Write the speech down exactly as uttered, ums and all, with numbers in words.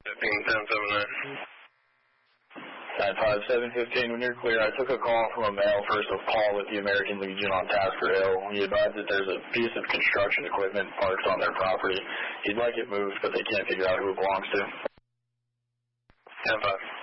fifteen ten seven nine. nine five seven fifteen, when you're clear, I took a call from a male, first of Paul with the American Legion on Tasker Hill. He advised that there's a piece of construction equipment parked on their property. He'd like it moved, but they can't figure out who it belongs to. ten five.